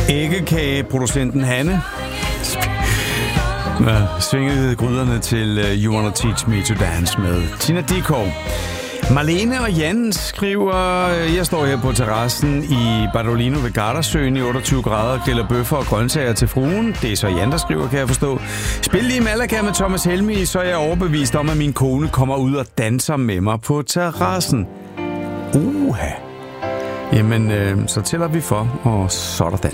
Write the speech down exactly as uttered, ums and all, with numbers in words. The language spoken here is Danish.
Æggekageproducenten Hanne svingede gryderne til uh, You Wanna Teach Me to Dance med Tina Dickow. Marlene og Jan skriver, jeg står her på terrassen i Badolino ved Gardasøen i otteogtyve grader, griller bøffer og grøntsager til fruen. Det er så Jan, der skriver, kan jeg forstå. Spil lige Malaga med Thomas Helmig, så er jeg overbevist om, at min kone kommer ud og danser med mig på terrassen. Uha. Jamen, øh, så tæller vi for, og så er der dans.